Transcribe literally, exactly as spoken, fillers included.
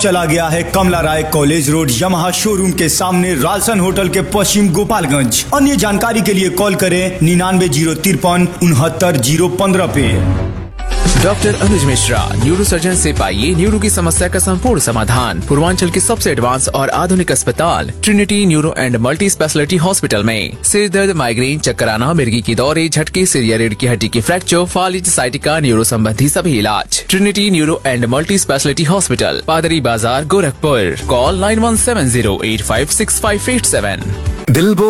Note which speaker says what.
Speaker 1: चला गया है कमला राय college road Yamaha showroom के सामने रालसन होटल के पश्चिम गोपालगंज। अन्य जानकारी के लिए कॉल करें निन्यानवे जीरो तिरपन उनहत्तर जीरो पंद्रह पे।
Speaker 2: डॉक्टर अनुज मिश्रा, न्यूरो सर्जन से पाइए न्यूरो की समस्या का संपूर्ण समाधान। पूर्वांचल के सबसे एडवांस और आधुनिक अस्पताल Trinity neuro and multi speciality hospital में सिर दर्द, माइग्रेन, चक्कर आना, मिर्गी की दौरे, झटके, सिर या रीढ़ की हड्डी की फ्रैक्चर, फालिज, साइटिका, न्यूरो संबंधी सभी इलाज। Trinity neuro and multi speciality hospital, पादरी बाजार, Gorakhpur. Call nine one seven zero at five six five at सेवन।
Speaker 3: दिल